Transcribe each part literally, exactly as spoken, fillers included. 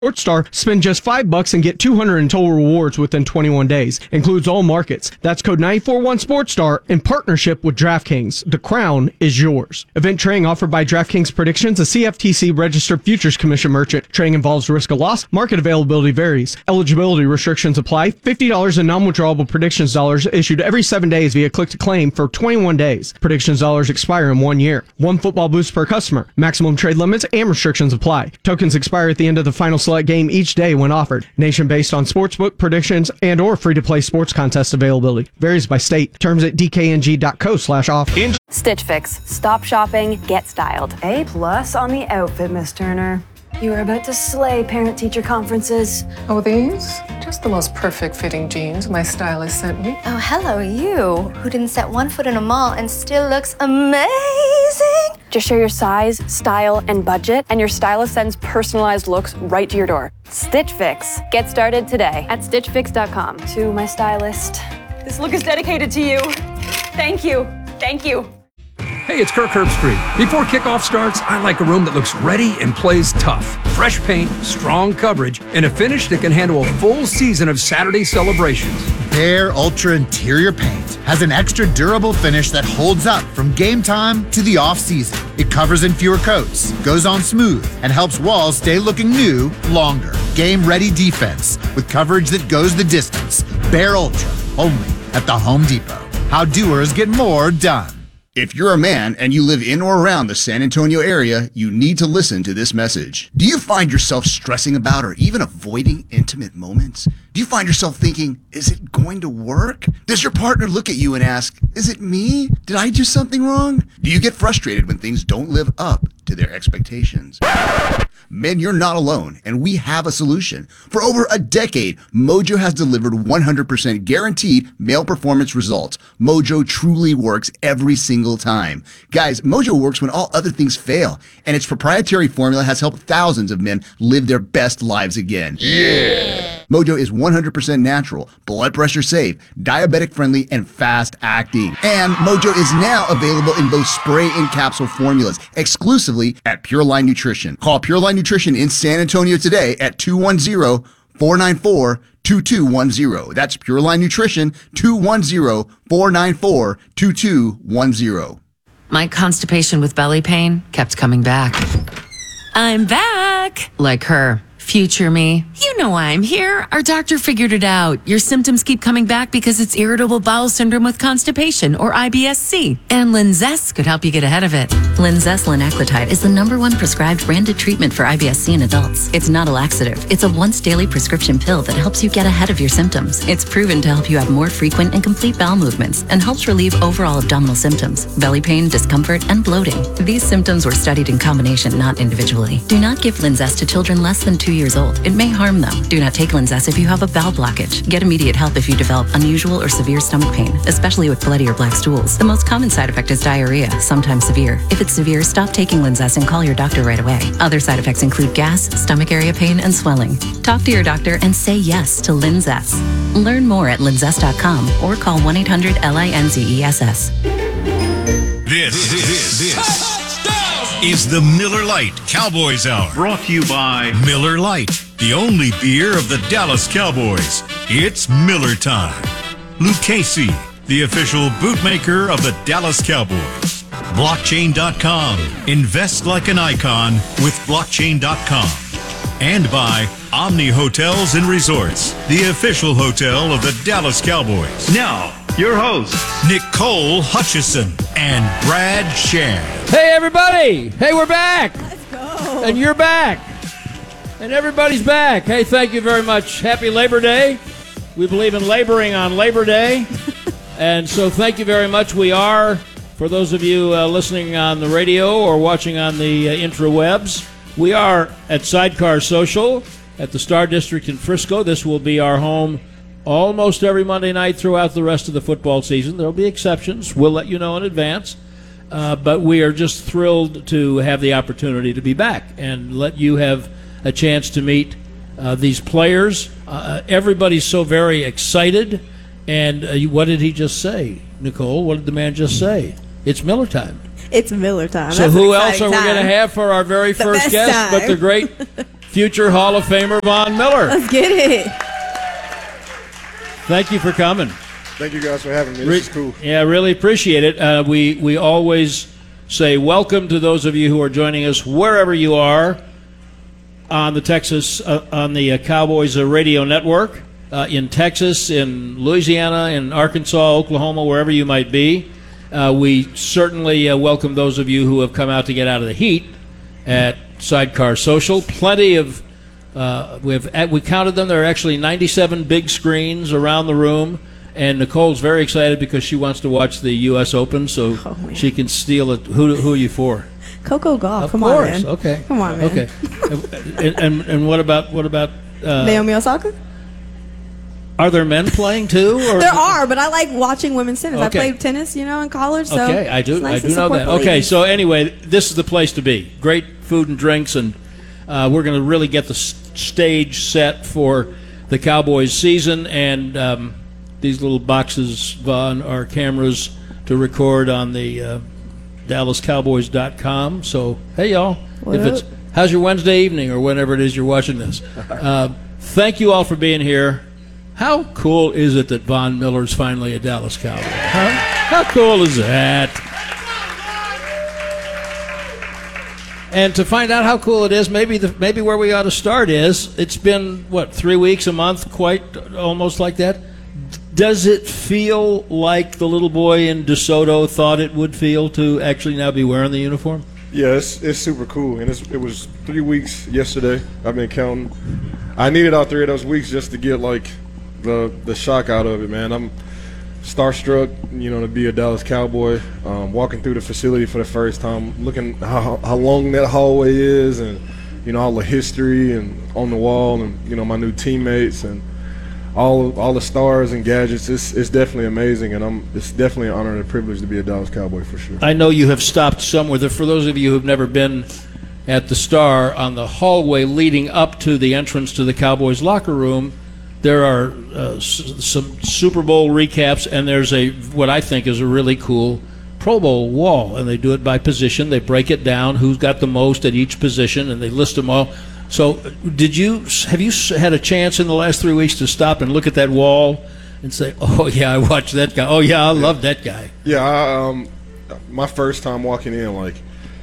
SportsStar, spend just five bucks and get two hundred in total rewards within twenty-one days. Includes all markets. That's code nine four one SportsStar in partnership with DraftKings. The crown is yours. Event trading offered by DraftKings Predictions, a C F T C registered futures commission merchant. Trading involves risk of loss. Market availability varies. Eligibility restrictions apply. fifty dollars in non-withdrawable predictions dollars issued every seven days via click to claim for twenty-one days. Predictions dollars expire in one year. One football boost per customer. Maximum trade limits and restrictions apply. Tokens expire at the end of the final select game each day when offered. Nation based on sportsbook predictions and or free-to-play sports contest availability. Varies by state. Terms at d k n g dot co slash off. Stitch Fix. Stop shopping, get styled. A plus on the outfit, Miss Turner. You are about to slay parent-teacher conferences. Oh, these? Just the most perfect fitting jeans my stylist sent me. Oh, hello, you, who didn't set one foot in a mall and still looks amazing. Just share your size, style, and budget, and your stylist sends personalized looks right to your door. Stitch Fix. Get started today at stitch fix dot com. To my stylist, this look is dedicated to you. Thank you. Thank you. Hey, it's Kirk Herbstreit. Before kickoff starts, I like a room that looks ready and plays tough. Fresh paint, strong coverage, and a finish that can handle a full season of Saturday celebrations. Behr Ultra Interior Paint has an extra durable finish that holds up from game time to the off-season. It covers in fewer coats, goes on smooth, and helps walls stay looking new longer. Game-ready defense with coverage that goes the distance. Behr Ultra, only at the Home Depot. How doers get more done. If you're a man and you live in or around the San Antonio area, you need to listen to this message. Do you find yourself stressing about or even avoiding intimate moments? Do you find yourself thinking, is it going to work? Does your partner look at you and ask, is it me? Did I do something wrong? Do you get frustrated when things don't live up to their expectations? Men, you're not alone, and we have a solution. For over a decade, Mojo has delivered one hundred percent guaranteed male performance results. Mojo truly works every single time. Guys, Mojo works when all other things fail, and its proprietary formula has helped thousands of men live their best lives again. Yeah! Mojo is one hundred percent natural, blood pressure safe, diabetic friendly, and fast acting. And Mojo is now available in both spray and capsule formulas, exclusively at Pure Line Nutrition. Call Pure Line Nutrition in San Antonio today at two one zero, four nine four, two two one zero. That's Pure Line Nutrition, two one zero, four nine four, two two one zero. My constipation with belly pain kept coming back. I'm back! Like her. Future me. You know why I'm here. Our doctor figured it out. Your symptoms keep coming back because it's irritable bowel syndrome with constipation, or I B S C. And Linzess could help you get ahead of it. Linzess linaclotide is the number one prescribed branded treatment for I B S C in adults. It's not a laxative. It's a once daily prescription pill that helps you get ahead of your symptoms. It's proven to help you have more frequent and complete bowel movements and helps relieve overall abdominal symptoms, belly pain, discomfort, and bloating. These symptoms were studied in combination, not individually. Do not give Linzess to children less than two years old. It may harm them. Do not take Linzess if you have a bowel blockage. Get immediate help if you develop unusual or severe stomach pain, especially with bloody or black stools. The most common side effect is diarrhea, sometimes severe. If it's severe, stop taking Linzess and call your doctor right away. Other side effects include gas, stomach area pain, and swelling. Talk to your doctor and say yes to Linzess. Learn more at linzess dot com or call one eight hundred L I N Z E S S. This, this, this is the Miller Lite Cowboys Hour. Brought to you by Miller Lite, the only beer of the Dallas Cowboys. It's Miller time. Lucchese, the official bootmaker of the Dallas Cowboys. Blockchain dot com. Invest like an icon with Blockchain dot com. And by Omni Hotels and Resorts, the official hotel of the Dallas Cowboys. Now, your hosts, Nicole Hutchison and Brad Shad. Hey, everybody. Hey, we're back. Let's go. And you're back. And everybody's back. Hey, thank you very much. Happy Labor Day. We believe in laboring on Labor Day. And so thank you very much. We are, for those of you uh, listening on the radio or watching on the uh, intrawebs, we are at Sidecar Social at the Star District in Frisco. This will be our home almost every Monday night throughout the rest of the football season. There will be exceptions. We'll let you know in advance. Uh, but we are just thrilled to have the opportunity to be back and let you have a chance to meet uh, these players. Uh, everybody's so very excited. And uh, what did he just say, Nicole? What did the man just say? It's Miller time. It's Miller time. So That's who else are we time. going to have for our very the first guest time. but the great future Hall of Famer Von Miller. Let's get it. Thank you for coming. Thank you guys for having me. This Re- is cool. Yeah, really appreciate it. Uh, we we always say welcome to those of you who are joining us wherever you are on the Texas uh, on the uh, Cowboys uh, radio network uh, in Texas, in Louisiana, in Arkansas, Oklahoma, wherever you might be. Uh, we certainly uh, welcome those of you who have come out to get out of the heat at Sidecar Social. Plenty of uh, we have we counted them. There are actually ninety-seven big screens around the room. And Nicole's very excited because she wants to watch the U S Open, so oh, she can steal it. Who, who are you for? Coco Gauff. Of Come course. on, man. Okay. Come on, man. Okay. and, and and what about what about uh, Naomi Osaka? Are there men playing too? Or? There are, but I like watching women's tennis. Okay. I played tennis, you know, in college. So okay, I do. it's nice I to do know support that. the Okay, ladies. so anyway, this is the place to be. Great food and drinks, and uh, we're going to really get the s- stage set for the Cowboys season. And um, these little boxes, Vaughn, are cameras to record on the uh, Dallas Cowboys dot com. So, hey, y'all. What if it's up? how's your Wednesday evening or whenever it is you're watching this. Uh, thank you all for being here. How cool is it that Von Miller's finally a Dallas Cowboy? Huh? How cool is that? And to find out how cool it is, maybe the, maybe where we ought to start is, it's been, what, three weeks, a month, quite almost like that? Does it feel like the little boy in DeSoto thought it would feel to actually now be wearing the uniform? Yeah, it's, it's super cool, and it's, it was three weeks yesterday. I've been counting. I needed all three of those weeks just to get like the the shock out of it, man. I'm starstruck, you know, to be a Dallas Cowboy. Um, walking through the facility for the first time, looking how how long that hallway is, and you know all the history and on the wall, and you know my new teammates and all all the stars and gadgets. It's it's definitely amazing, and I'm it's definitely an honor and a privilege to be a Dallas Cowboy for sure. I know you have stopped somewhere. For those of you who have never been at the Star, on the hallway leading up to the entrance to the Cowboys locker room, there are uh, s- some Super Bowl recaps, and there's a what I think is a really cool Pro Bowl wall, and they do it by position. They break it down, who's got the most at each position, and they list them all. So, did you have you had a chance in the last three weeks to stop and look at that wall and say, "Oh yeah, I watched that guy. Oh yeah, I love that guy." Yeah, I, um, my first time walking in, like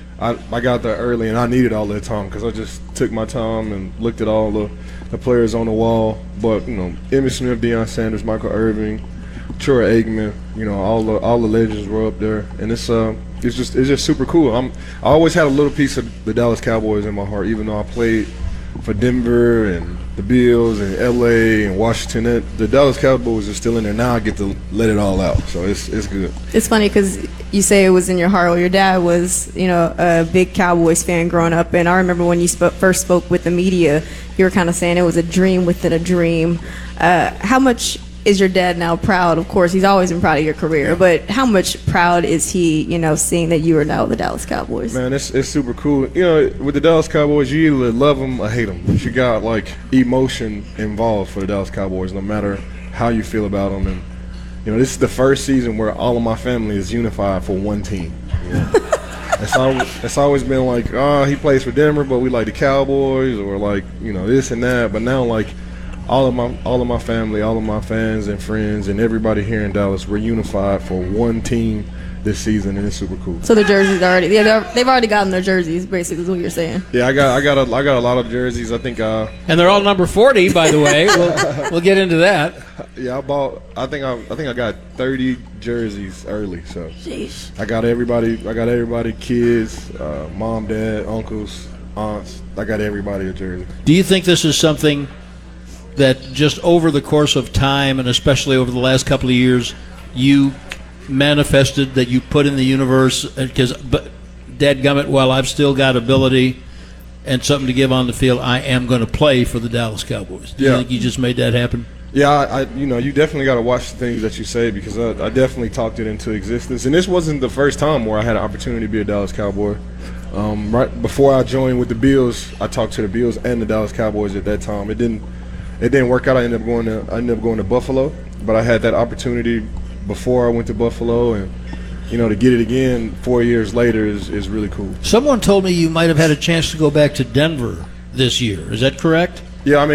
I I got there early, and I needed all that time because I just took my time and looked at all the, the players on the wall. But you know, Emmitt Smith, Deion Sanders, Michael Irving, Troy Aikman, you know, all the all the legends were up there, and it's uh it's just it's just super cool. I'm I always had a little piece of the Dallas Cowboys in my heart, even though I played for Denver and the Bills and L A and Washington. That, the Dallas Cowboys are still in there now. I get to let it all out, so it's it's good. It's funny because you say it was in your heart. Well, your dad was, you know, a big Cowboys fan growing up, and I remember when you sp- first spoke with the media, you were kind of saying it was a dream within a dream. Uh, how much is your dad now proud? Of course, he's always been proud of your career, but how much proud is he, you know, seeing that you are now the Dallas Cowboys? Man, it's it's super cool. You know, with the Dallas Cowboys, you either love them or hate them. But you got like emotion involved for the Dallas Cowboys, no matter how you feel about them. And you know, this is the first season where all of my family is unified for one team. You know? it's always it's always been like, oh, he plays for Denver, but we like the Cowboys, or like you know this and that. But now like. All of my, all of my family, all of my fans and friends, and everybody here in Dallas, we're unified for one team this season, and it's super cool. So the jerseys already, yeah, they're- they've already gotten their jerseys. Basically, is what you're saying. Yeah, I got, I got, a, I got a lot of jerseys. I think, uh, and they're all number forty, by the way. We'll, we'll get into that. Yeah, I bought. I think I, I think I got thirty jerseys early. So Jeez. I got everybody. I got everybody, kids, uh, mom, dad, uncles, aunts. I got everybody a jersey. Do you think this is something that just over the course of time, and especially over the last couple of years, you manifested, that you put in the universe? Because, but dadgummit, while I've still got ability and something to give on the field, I am going to play for the Dallas Cowboys. Do you Yeah. think you just made that happen? Yeah, I, I you know, you definitely got to watch the things that you say, because I, I definitely talked it into existence. And this wasn't the first time where I had an opportunity to be a Dallas Cowboy. Um, right before I joined with the Bills, I talked to the Bills and the Dallas Cowboys at that time. It didn't. It didn't work out. I ended up going to I ended up going to Buffalo, but I had that opportunity before I went to Buffalo, and you know to get it again four years later is, is really cool. Someone told me you might have had a chance to go back to Denver this year. Is that correct? Yeah, I mean,